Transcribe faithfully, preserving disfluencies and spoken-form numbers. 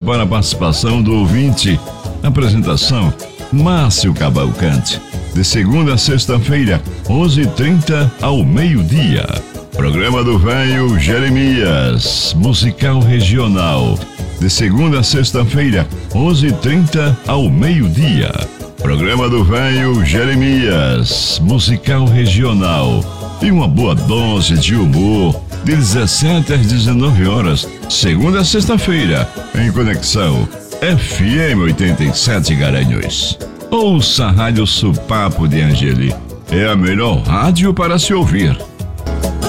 para a participação do ouvinte. Apresentação: Márcio Cavalcante. De segunda a sexta-feira, onze e trinta ao meio-dia. Programa do Velho Jeremias, musical regional. De segunda a sexta-feira, onze e trinta ao meio-dia. Programa do Velho Jeremias, musical regional. E uma boa dose de humor, de dezessete às dezenove horas, segunda a sexta-feira, em Conexão F M oitenta e sete Garanhuns. Ouça a Rádio Supapo de Angeli. É a melhor rádio para se ouvir.